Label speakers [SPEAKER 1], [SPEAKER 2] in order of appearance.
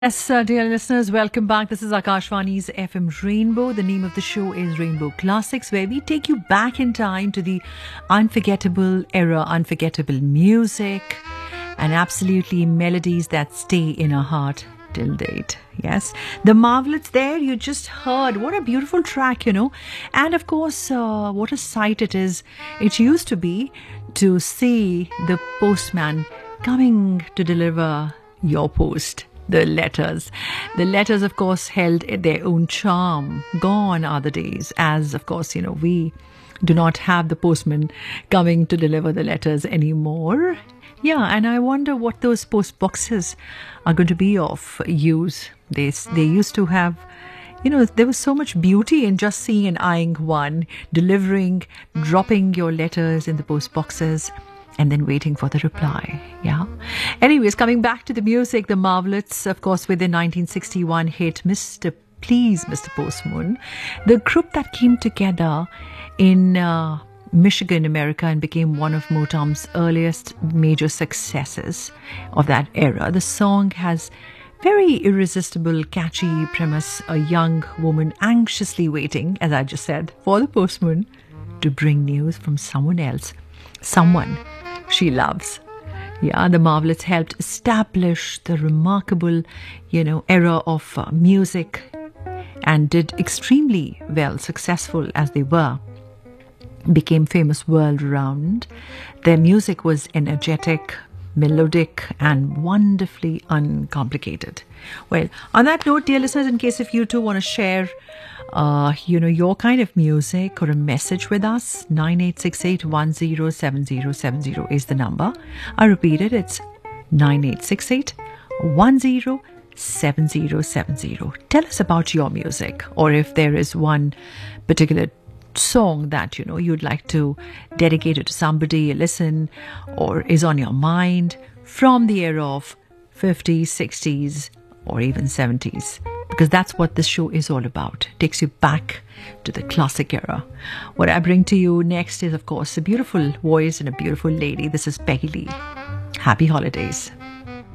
[SPEAKER 1] Yes, dear listeners, welcome back. This is Akashvani's FM Rainbow. The name of the show is Rainbow Classics, where we take you back in time to the unforgettable era, unforgettable music, and absolutely melodies that stay in our heart till date. Yes, the Marvelettes there you just heard. What a beautiful track, And of course, what a sight it is. It used to be to see the postman coming to deliver your post. The letters. The letters, of course, held their own charm. Gone are the days, as, of course, we do not have the postman coming to deliver the letters anymore. Yeah, and I wonder what those post boxes are going to be of use. They used to have, there was so much beauty in just seeing and eyeing one, delivering, dropping your letters in the post boxes, and then waiting for the reply. Yeah. Anyways, coming back to the music, the Marvelettes, of course, with their 1961 hit, Please, Mr. Postman, the group that came together in Michigan, America, and became one of Motown's earliest major successes of that era. The song has very irresistible, catchy premise, a young woman anxiously waiting, as I just said, for the postman to bring news from someone else, someone she loves. Yeah, the Marvelettes helped establish the remarkable, era of music and did extremely well, successful as they were. Became famous world round. Their music was energetic, melodic, and wonderfully uncomplicated. Well, on that note, dear listeners, in case if you too want to share your kind of music or a message with us, 9868107070 is the number. I repeat it, it's 9868107070. Tell us about your music, or if there is one particular song that you'd like to dedicate it to somebody, listen, or is on your mind from the era of 50s, 60s, or even 70s. Because that's what this show is all about. Takes you back to the classic era. What I bring to you next is, of course, a beautiful voice and a beautiful lady. This is Peggy Lee. Happy holidays.